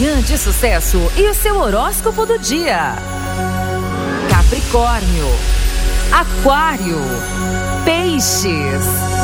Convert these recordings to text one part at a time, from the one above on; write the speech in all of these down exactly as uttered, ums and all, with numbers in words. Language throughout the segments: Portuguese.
Manhã de Sucesso e o seu horóscopo do dia. Capricórnio, Aquário, Peixes.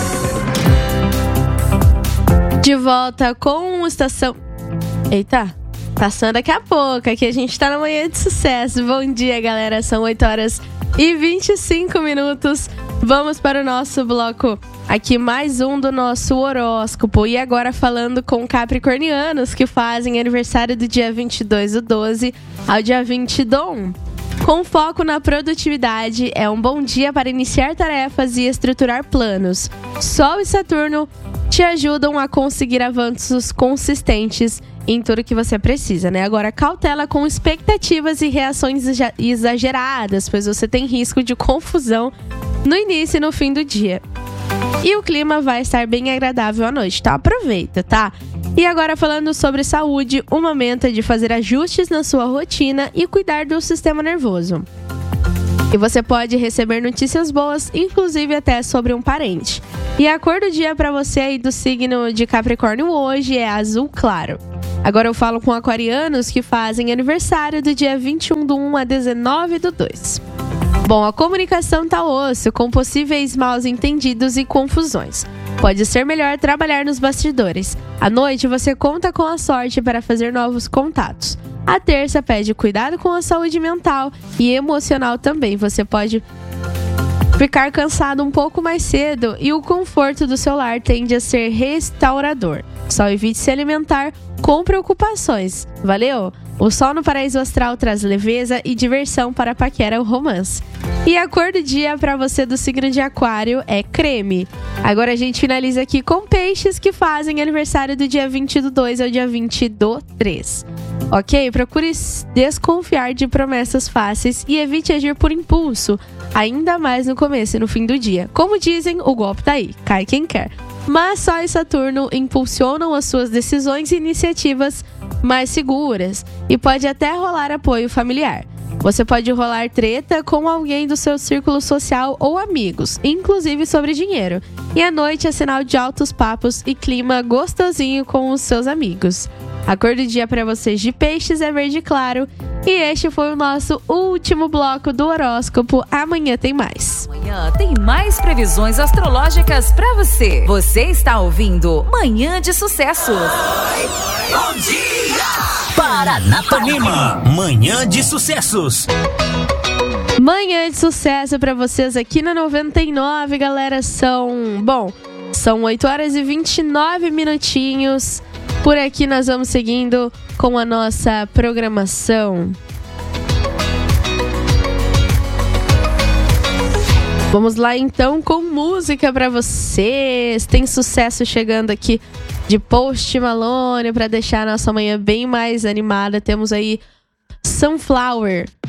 De volta com Estação... Eita, passando daqui a pouco. Aqui a gente tá na Manhã de Sucesso. Bom dia, galera. São oito horas e vinte e cinco minutos. Vamos para o nosso bloco. Aqui mais um do nosso horóscopo. E agora falando com capricornianos que fazem aniversário do dia vinte e dois do doze ao dia vinte do um. Com foco na produtividade, é um bom dia para iniciar tarefas e estruturar planos. Sol e Saturno te ajudam a conseguir avanços consistentes em tudo que você precisa, né? Agora, cautela com expectativas e reações exageradas, pois você tem risco de confusão no início e no fim do dia. E o clima vai estar bem agradável à noite, então aproveita, tá? E agora falando sobre saúde, o momento é de fazer ajustes na sua rotina e cuidar do sistema nervoso. E você pode receber notícias boas, inclusive até sobre um parente. E a cor do dia para você aí do signo de Capricórnio hoje é azul claro. Agora eu falo com aquarianos que fazem aniversário do dia vinte e um do um a dezenove do dois. Bom, a comunicação tá osso, com possíveis maus entendidos e confusões. Pode ser melhor trabalhar nos bastidores. À noite, você conta com a sorte para fazer novos contatos. A terça pede cuidado com a saúde mental e emocional também. Você pode ficar cansado um pouco mais cedo e o conforto do seu lar tende a ser restaurador. Só evite se alimentar com preocupações. Valeu? O sol no paraíso astral traz leveza e diversão para paquera o romance. E a cor do dia para você do signo de Aquário é creme. Agora a gente finaliza aqui com peixes que fazem aniversário do dia vinte do dois ao dia vinte do três. Ok? Procure desconfiar de promessas fáceis e evite agir por impulso, ainda mais no começo e no fim do dia. Como dizem, o golpe tá aí, cai quem quer. Mas Sol e Saturno impulsionam as suas decisões e iniciativas mais seguras e pode até rolar apoio familiar. Você pode rolar treta com alguém do seu círculo social ou amigos, inclusive sobre dinheiro. E à noite é sinal de altos papos e clima gostosinho com os seus amigos. A cor do dia para vocês de peixes é verde claro. E este foi o nosso último bloco do horóscopo. Amanhã tem mais. Amanhã tem mais previsões astrológicas para você. Você está ouvindo Manhã de Sucesso. Bom dia! Paranapanema, Manhã de Sucessos. Manhã de sucesso para vocês aqui na noventa e nove, galera. São, bom, são oito horas e vinte e nove minutinhos. Por aqui nós vamos seguindo com a nossa programação. Vamos lá então com música para vocês. Tem sucesso chegando aqui de Post Malone para deixar a nossa manhã bem mais animada. Temos aí Sunflower